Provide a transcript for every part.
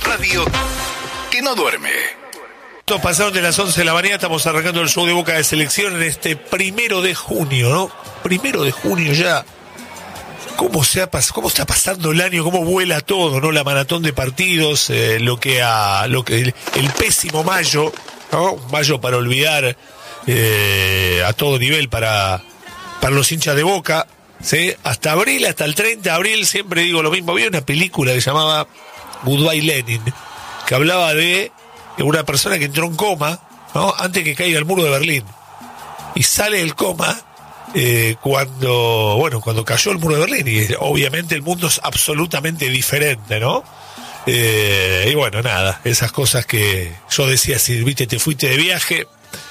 radio que no duerme. Pasaron de las 11 de la mañana, estamos arrancando el show de Boca de Selección en este 1 de junio, ¿no? 1 de junio ya. ¿Cómo está pasando el año? ¿Cómo vuela todo, no? La maratón de partidos, el pésimo mayo, ¿no? Un mayo para olvidar a todo nivel para los hinchas de Boca, ¿sí? Hasta abril, hasta el 30 de abril, siempre digo lo mismo. Había una película que se llamaba Goodbye Lenin, que hablaba de una persona que entró en coma, ¿no? Antes que caiga el muro de Berlín, y sale del coma cuando cayó el muro de Berlín, y obviamente el mundo es absolutamente diferente, ¿no? Y bueno, nada, esas cosas que yo decía, si viste, te fuiste de viaje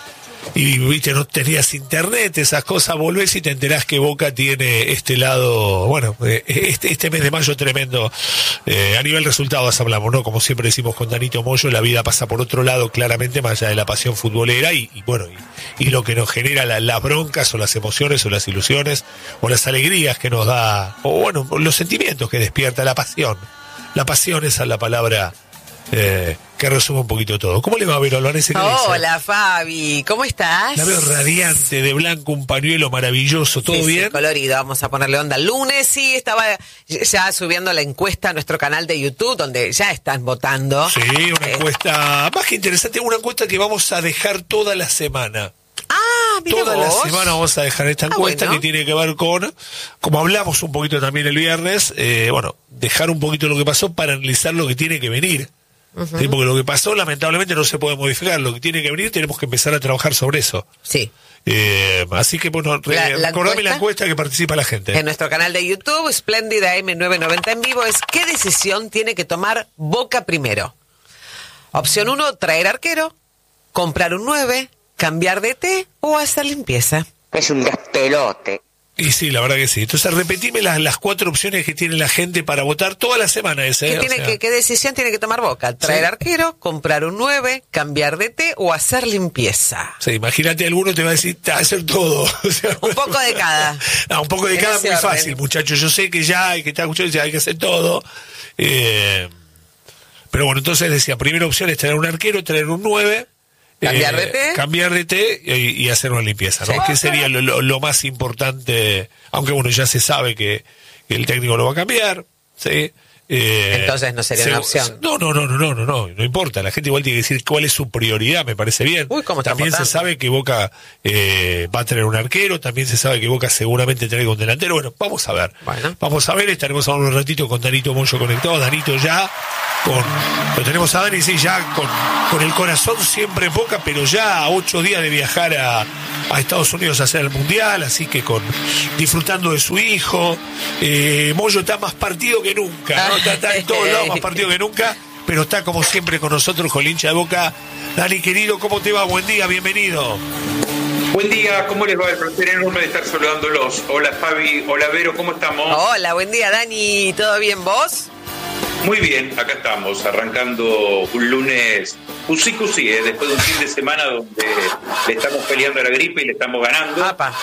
y viste, no tenías internet, esas cosas, volvés y te enterás que Boca tiene este lado, bueno, este mes de mayo tremendo, a nivel resultados hablamos, ¿no? Como siempre decimos con Danito Moyo, la vida pasa por otro lado, claramente, más allá de la pasión futbolera y lo que nos genera las broncas o las emociones o las ilusiones o las alegrías que nos da, o bueno, los sentimientos que despierta la pasión. La pasión, esa es la palabra que resume un poquito todo. ¿Cómo le va a ver, Olvanese? Hola, Fabi, ¿cómo estás? La veo radiante, de blanco, un pañuelo maravilloso, ¿todo bien? Sí, colorido, vamos a ponerle onda. El lunes sí, estaba ya subiendo la encuesta a nuestro canal de YouTube, donde ya están votando. Sí, una encuesta más que interesante, una encuesta que vamos a dejar toda la semana. Mira toda vos. La semana vamos a dejar esta encuesta, bueno, que tiene que ver con, como hablamos un poquito también el viernes, dejar un poquito lo que pasó para analizar lo que tiene que venir. Uh-huh. Sí, porque lo que pasó lamentablemente no se puede modificar, lo que tiene que venir tenemos que empezar a trabajar sobre eso. Sí. Así que bueno, recordame la encuesta que participa la gente. En nuestro canal de YouTube, Espléndida M990 en vivo, es ¿qué decisión tiene que tomar Boca primero? Opción 1, traer arquero, comprar un 9, cambiar de té o hacer limpieza. Es un despelote. Y sí, la verdad que sí. Entonces repetime las 4 opciones que tiene la gente para votar toda la semana ese. ¿Qué decisión tiene que tomar Boca? Traer arquero, comprar un 9, cambiar de té o hacer limpieza. Sí, imagínate, alguno te va a decir, te va a hacer todo. O sea, un poco de cada. No, un poco de cada es muy fácil, muchachos. Yo sé que ya hay que estar escuchando, hay que hacer todo. Pero bueno, entonces decía, primera opción es traer un arquero, traer un 9. Cambiar de té y hacer una limpieza, ¿no? Sí. Que sería lo más importante, aunque bueno, ya se sabe que el técnico lo va a cambiar, ¿sí? Entonces no sería una opción. No importa, la gente igual tiene que decir cuál es su prioridad, me parece bien. También se sabe que Boca va a tener un arquero, también se sabe que Boca seguramente traiga un delantero. Bueno, vamos a ver. Vamos a ver, estaremos hablando un ratito con Danito Moyo conectado. Danito ya lo tenemos a Dani, sí, ya con el corazón siempre en Boca, pero ya a 8 días de viajar a Estados Unidos a hacer el Mundial, así que disfrutando de su hijo. Moyo está más partido que nunca, ¿no? Está en todos lados más partido que nunca, pero está como siempre con nosotros, con el hincha de Boca. Dani, querido, ¿cómo te va? Buen día, bienvenido. Buen día, ¿cómo les va? El placer enorme de estar saludándolos. Hola Fabi, hola Vero, ¿cómo estamos? Hola, buen día Dani, ¿todo bien vos? Muy bien, acá estamos, arrancando un lunes cusí, después de un fin de semana donde le estamos peleando a la gripe y le estamos ganando.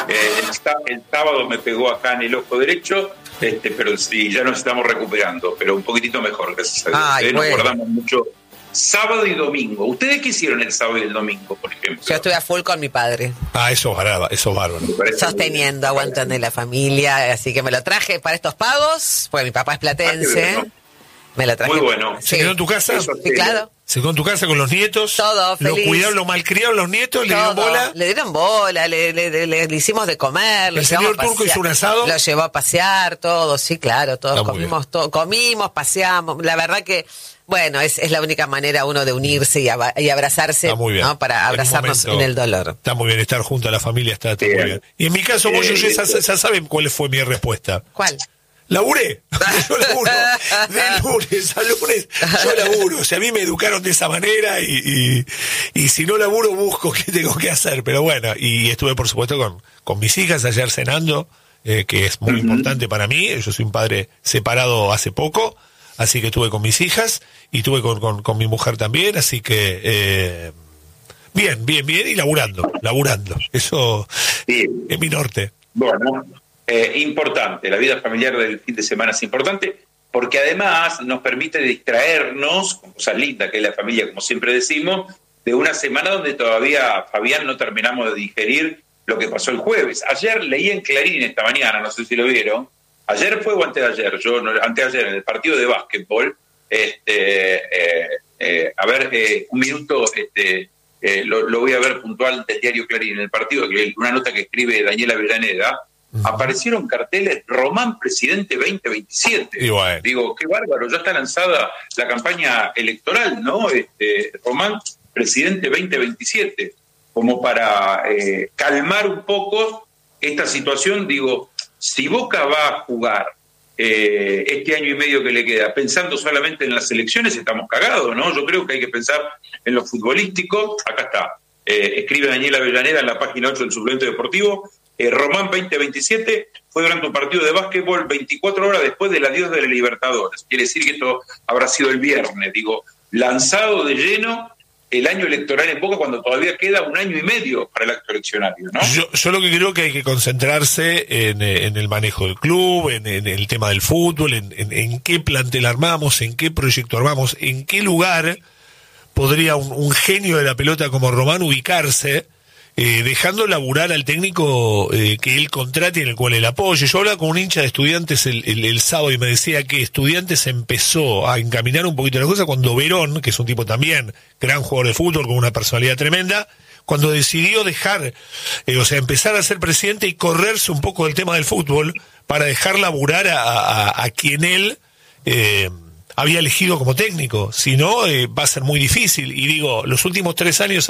El sábado me pegó acá en el ojo derecho, pero sí, ya nos estamos recuperando, pero un poquitito mejor, gracias a Dios. Nos guardamos mucho sábado y domingo. ¿Ustedes qué hicieron el sábado y el domingo, por ejemplo? Yo estuve a full con mi padre. Eso es bárbaro. Sosteniendo, aguantando de la familia, así que me lo traje para estos pagos, porque mi papá es platense. Me la traje. Muy bueno. ¿Se quedó en tu casa? Sí, claro. ¿Se quedó en tu casa con los nietos? Todo, feliz. ¿Lo cuidaron, lo malcriaron los nietos? ¿Le dieron bola? Le dieron bola, le hicimos de comer. ¿El señor Turco hizo un asado? Lo llevó a pasear, todo, sí, claro, todos comimos, paseamos. La verdad que, bueno, es la única manera uno de unirse y abrazarse, ¿no? Para abrazarnos en el dolor. Está muy bien, estar junto a la familia está muy bien. Y en mi caso, Moyo, ya saben cuál fue mi respuesta. ¿Cuál? Laburé, yo laburo, de lunes a lunes yo laburo, o sea, a mí me educaron de esa manera y si no laburo busco qué tengo que hacer, pero bueno, y estuve por supuesto con mis hijas ayer cenando, que es muy importante para mí, yo soy un padre separado hace poco, así que estuve con mis hijas y estuve con mi mujer también, así que bien, y laburando, eso es mi norte. Bueno. Importante, la vida familiar del fin de semana es importante. porque además nos permite distraernos, con cosas lindas que es la familia, como siempre decimos, de una semana donde todavía, Fabián, no terminamos de digerir lo que pasó el jueves. Ayer leí en Clarín esta mañana, no sé si lo vieron, ayer fue o anteayer, anteayer en el partido de básquetbol, un minuto, lo voy a ver puntual del diario Clarín, en el partido, una nota que escribe Daniela Avellaneda, aparecieron carteles Román Presidente 2027. Igual. Digo, qué bárbaro, ya está lanzada la campaña electoral, ¿no? Román Presidente 2027, como para calmar un poco esta situación. Digo, si Boca va a jugar este año y medio que le queda pensando solamente en las elecciones, estamos cagados, ¿no? Yo creo que hay que pensar en lo futbolístico. Acá está, escribe Daniela Avellaneda en la página 8 del suplemento deportivo. Román 2027 fue durante un partido de básquetbol 24 horas después del adiós de la Libertadores. Quiere decir que esto habrá sido el viernes, lanzado de lleno el año electoral en Boca, cuando todavía queda un año y medio para el acto eleccionario, ¿no? Yo lo que creo que hay que concentrarse en el manejo del club, en el tema del fútbol, en qué plantel armamos, en qué proyecto armamos, en qué lugar podría un genio de la pelota como Román ubicarse, dejando laburar al técnico que él contrate y en el cual él apoye. Yo hablaba con un hincha de Estudiantes el sábado y me decía que Estudiantes empezó a encaminar un poquito las cosas cuando Verón, que es un tipo también gran jugador de fútbol con una personalidad tremenda, cuando decidió dejar, empezar a ser presidente y correrse un poco del tema del fútbol para dejar laburar a quien él había elegido como técnico. Si no, va a ser muy difícil. Y digo, los últimos 3 años,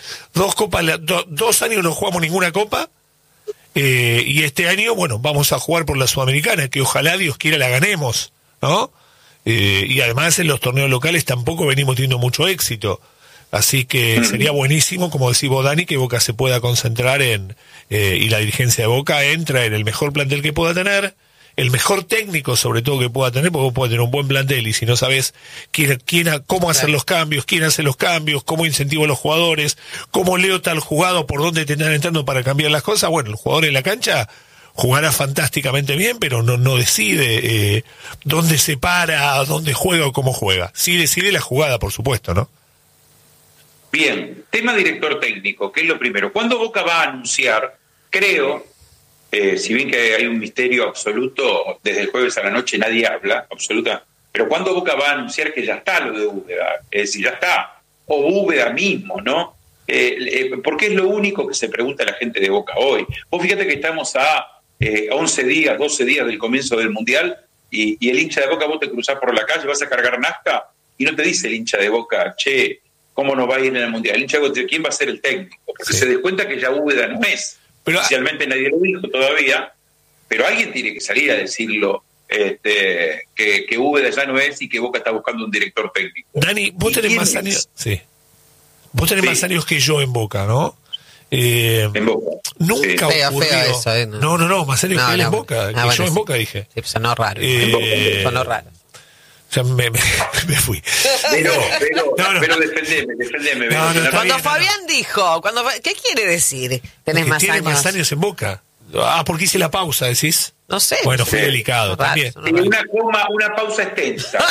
2 años no jugamos ninguna copa, y este año, vamos a jugar por la Sudamericana, que ojalá Dios quiera la ganemos, ¿no? Y además en los torneos locales tampoco venimos teniendo mucho éxito. Así que sería buenísimo, como decís vos, Dani, que Boca se pueda concentrar y la dirigencia de Boca entra en el mejor plantel que pueda tener, el mejor técnico sobre todo que pueda tener, porque vos podés tener un buen plantel y si no sabés cómo hacer los cambios, quién hace los cambios, cómo incentivo a los jugadores, cómo leo tal jugado, por dónde te están entrando para cambiar las cosas, el jugador en la cancha jugará fantásticamente bien, pero no decide dónde se para, dónde juega o cómo juega. Sí decide la jugada, por supuesto, ¿no? Bien, tema director técnico, que es lo primero. ¿Cuándo Boca va a anunciar? Creo, si bien que hay un misterio absoluto, desde el jueves a la noche nadie habla, absoluta, pero ¿cuándo Boca va a anunciar que ya está lo de Úbeda? Es decir, ya está, o Úbeda mismo, ¿no? Porque es lo único que se pregunta la gente de Boca hoy. Vos fíjate que estamos a 11 días, 12 días del comienzo del Mundial y el hincha de Boca, vos te cruzás por la calle, vas a cargar nafta y no te dice el hincha de Boca, che, ¿cómo nos va a ir en el Mundial? El hincha de Boca, ¿quién va a ser el técnico? Porque se da cuenta que ya Úbeda no es. Pero oficialmente nadie lo dijo todavía, pero alguien tiene que salir a decirlo, que Úbeda ya no es y que Boca está buscando un director técnico. Dani, vos tenés más años, vos tenés más años que yo en Boca, ¿no? En Boca. Nunca ocurrió. Fea esa, no, más años que él en Boca, que yo en Boca dije. Sí, sonó raro. Sonó raro. O sea, me fui. Pero defendeme. Cuando Fabián dijo, ¿qué quiere decir? ¿Tenés más tiene años? más años en Boca. Porque hice la pausa, decís. No sé. Bueno, fue delicado también. Una pausa extensa.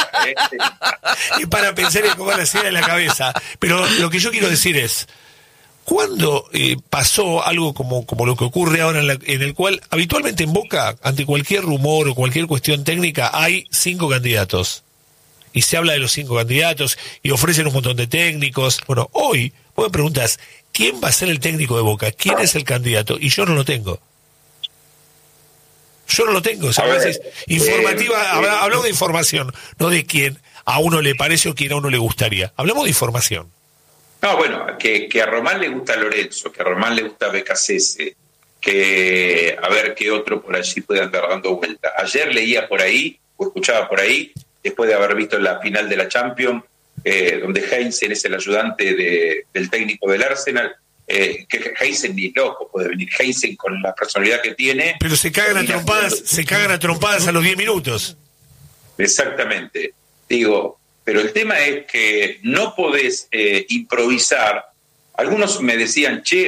Y para pensar en cómo la hacía en la cabeza. Pero lo que yo quiero decir es, ¿cuándo pasó algo como lo que ocurre ahora en el cual habitualmente en Boca, ante cualquier rumor o cualquier cuestión técnica, hay 5 candidatos? Y se habla de los 5 candidatos y ofrecen un montón de técnicos. Bueno, hoy vos me preguntás, ¿quién va a ser el técnico de Boca? ¿Quién es el candidato? Y yo no lo tengo. O sea, informativa, hablamos de información, no de quién a uno le parece o quién a uno le gustaría. Hablamos de información. No, bueno, que a Román le gusta Lorenzo, que a Román le gusta Becasese, que a ver qué otro por allí puede andar dando vuelta. Ayer leía por ahí, o escuchaba por ahí, después de haber visto la final de la Champions, donde Heinzen es el ayudante del técnico del Arsenal, que Heinzen ni loco puede venir. Heinzen con la personalidad que tiene. Pero se cagan a trompadas a los 10 minutos. Exactamente. Digo, pero el tema es que no podés improvisar. Algunos me decían, che,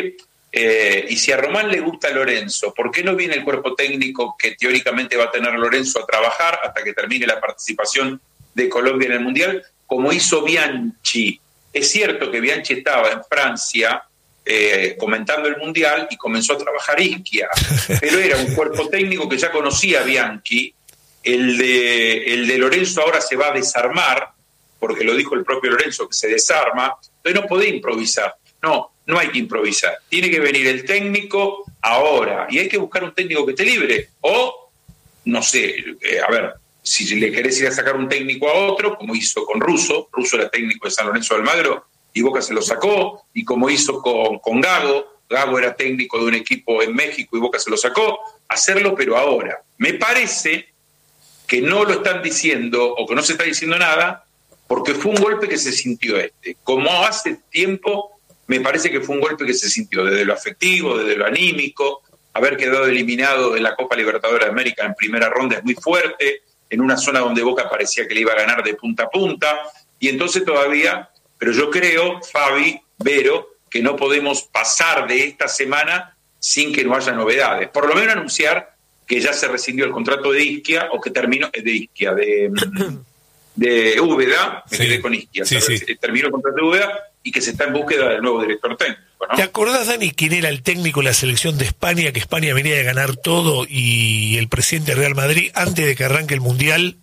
Y si a Román le gusta Lorenzo, ¿por qué no viene el cuerpo técnico que teóricamente va a tener Lorenzo a trabajar hasta que termine la participación de Colombia en el Mundial, como hizo Bianchi? Es cierto que Bianchi estaba en Francia comentando el Mundial y comenzó a trabajar Ischia, pero era un cuerpo técnico que ya conocía a Bianchi. El de Lorenzo ahora se va a desarmar, porque lo dijo el propio Lorenzo, que se desarma, entonces no podés improvisar. No hay que improvisar. Tiene que venir el técnico ahora. Y hay que buscar un técnico que esté libre. O, no sé, a ver, si le querés ir a sacar un técnico a otro, como hizo con Russo. Russo era técnico de San Lorenzo de Almagro y Boca se lo sacó. Y como hizo con Gago. Gago era técnico de un equipo en México y Boca se lo sacó. Hacerlo, pero ahora. Me parece que no lo están diciendo o que no se está diciendo nada porque fue un golpe que se sintió Como hace tiempo... Me parece que fue un golpe que se sintió desde lo afectivo, desde lo anímico. Haber quedado eliminado de la Copa Libertadores de América en primera ronda es muy fuerte, en una zona donde Boca parecía que le iba a ganar de punta a punta. Y entonces todavía, pero yo creo, Fabi, Vero, que no podemos pasar de esta semana sin que no haya novedades. Por lo menos anunciar que ya se rescindió el contrato de Ischia, o que terminó, de Ischia, de Úbeda, me quedé con Ischia, terminó el contrato de Úbeda, y que se está en búsqueda del nuevo director técnico, ¿no? ¿Te acordás, Dani, quién era el técnico de la selección de España? Que España venía de ganar todo y el presidente de Real Madrid, antes de que arranque el Mundial,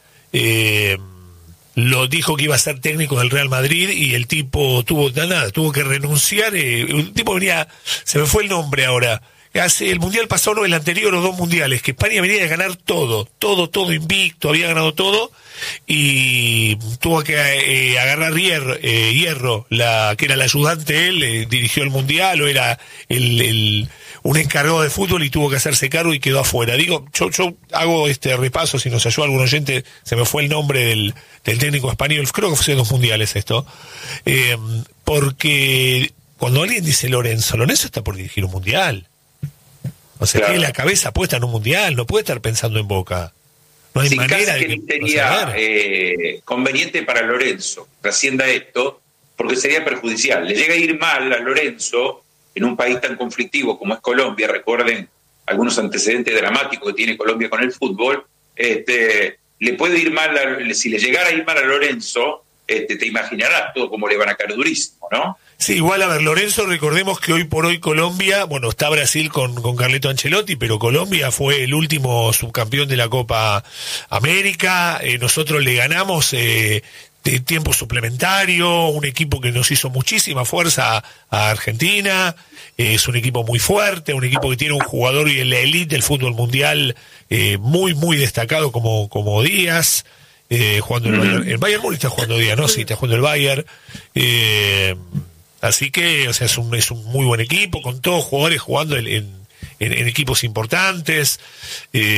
lo dijo que iba a ser técnico del Real Madrid y el tipo tuvo que renunciar. El tipo venía, se me fue el nombre ahora. Hace el Mundial pasado, no, el anterior, los 2 mundiales, que España venía de ganar todo invicto, había ganado todo, y tuvo que agarrar Hierro, que era el ayudante, él dirigió el Mundial, o era un encargado de fútbol, y tuvo que hacerse cargo y quedó afuera. Digo, yo hago este repaso, si nos ayuda algún oyente, se me fue el nombre del técnico español, creo que fue 2 mundiales esto, porque cuando alguien dice Lorenzo está por dirigir un Mundial. O sea, tiene la cabeza puesta en un Mundial, no puede estar pensando en Boca. No hay manera de que sería conveniente para Lorenzo que trascienda esto, porque sería perjudicial. Le llega a ir mal a Lorenzo en un país tan conflictivo como es Colombia. Recuerden algunos antecedentes dramáticos que tiene Colombia con el fútbol. Le puede ir mal, si le llegara a ir mal a Lorenzo, te imaginarás todo cómo le van a caer durísimo, ¿no? Sí, igual, a ver, Lorenzo, recordemos que hoy por hoy Colombia, bueno, está Brasil con Carleto Ancelotti, pero Colombia fue el último subcampeón de la Copa América. Nosotros le ganamos de tiempo suplementario, un equipo que nos hizo muchísima fuerza a Argentina. Es un equipo muy fuerte, un equipo que tiene un jugador y en la elite del fútbol mundial muy, muy destacado como Díaz. Jugando el Bayern Múnich está jugando Díaz, ¿no? Sí, está jugando el Bayern. Así que, o sea, es un muy buen equipo, con todos jugadores jugando en equipos importantes.